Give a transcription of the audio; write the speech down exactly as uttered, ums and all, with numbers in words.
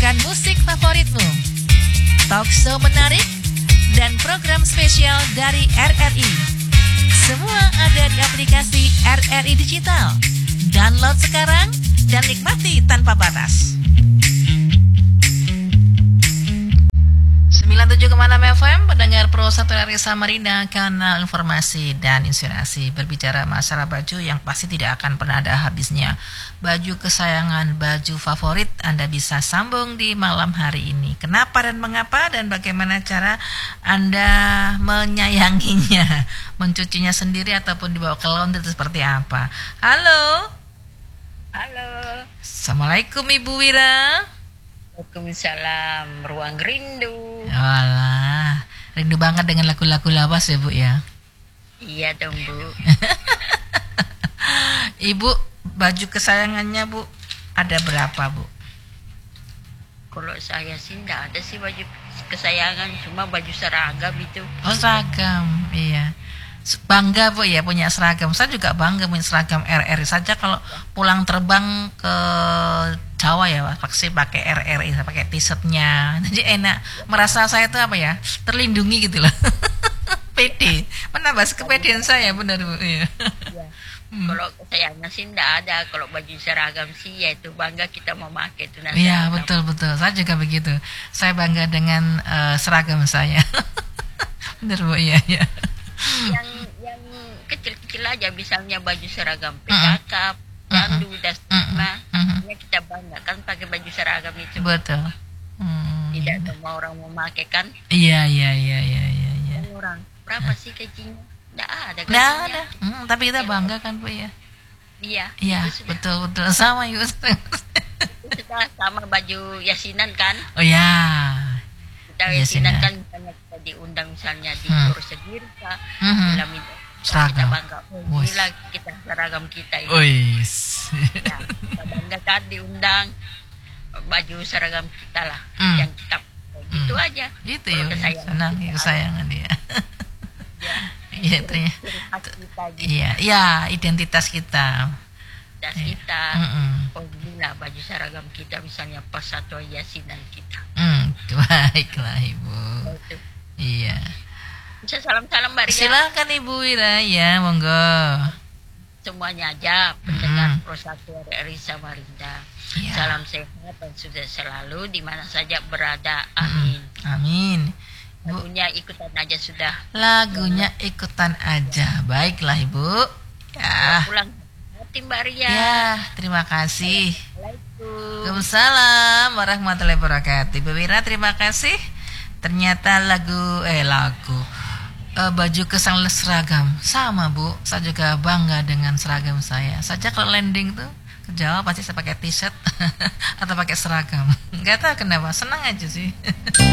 dan musik favoritmu, talk show menarik, dan program spesial dari R R I. Semua ada di aplikasi R R I Digital. Download sekarang dan nikmati tanpa batas. sembilan puluh tujuh koma enam F M, pendengar Pro satu R R I Samarinda, kanal informasi dan inspirasi. Berbicara masalah baju yang pasti tidak akan pernah ada habisnya. Baju kesayangan, baju favorit, Anda bisa sambung di malam hari ini. Kenapa dan mengapa dan bagaimana cara Anda menyayanginya, mencucinya sendiri ataupun dibawa ke laundry itu seperti apa? Halo. Halo. Assalamualaikum Ibu Wira. Waalaikumsalam, ruang rindu. Walah, rindu banget dengan lagu-lagu lawas ya Bu ya. Iya dong Bu. Ibu, baju kesayangannya Bu ada berapa Bu? Kalau saya sih enggak ada sih baju kesayangan, cuma baju seragam itu. Oh seragam, iya. Bangga Bu ya punya seragam. Saya juga bangga punya seragam R R I saja. Kalau pulang terbang ke Jawa ya pasti pakai R R I, pakai t-shirtnya. Jadi enak. Merasa saya itu apa ya, terlindungi gitu loh. Pede, menambah kepedean saya benar Bu. Iya. Ya. Hmm. Kalau kesayangan sih enggak ada. Kalau baju seragam sih ya itu bangga kita memakai itu. Iya betul betul. Saya juga begitu. Saya bangga dengan uh, seragam saya. Benar Bu, iya ya. Yang yang kecil-kecil aja, misalnya baju seragam P K K, Pandu, dan Stigma, ya kita bangga kan pakai baju seragam itu. Betul. Hmm. Tidak semua orang memakai kan? Iya iya iya iya iya. Ya. Orang berapa sih gajinya? Tidak ada gajinya. Nggak ada. Hmm, tapi kita bangga kan Bu ya. Iya. Iya betul betul sama Ibu. Sudah sama baju yasinan kan? Oh ya. Kita yasinan kan misalnya kita diundang misalnya di hmm. Prosedirka, hmm. dalam itu kita bangga. Oh, gila kita seragam kita ini. Ois. Ya, kita bangga kan diundang baju seragam kita lah, hmm. yang kita gitu hmm. aja. Gitu ya, senang ya kesayangan dia. Iya ternyata. Iya, iya identitas kita. Identitas kita. Mm-mm. Oh gila baju seragam kita misalnya pas satu yasinan kita. Hmm, baiklah Ibu. Betul. Iya. Bisa salam-salam Mbak Ria. Silakan Ibu Wira ya, monggo. Semuanya aja pendengar mm. Pro satu R R I Samarinda. Ya. Salam sehat dan sukses selalu di mana saja berada. Amin. Mm. Amin. Lagunya ikutan aja sudah. Lagunya ikutan aja. Baiklah Ibu. Ya. Pulang hati Mbak Ria. Ya, terima kasih. Assalamualaikum. Waalaikumsalam warahmatullahi wabarakatuh. Ibu Wira terima kasih. Ternyata lagu eh lagu uh, baju kesayangan seragam sama Bu. Saya juga bangga dengan seragam saya. Saja kalau landing tuh ke Jawa pasti saya pakai t-shirt atau pakai seragam. Gak tahu kenapa, senang aja sih.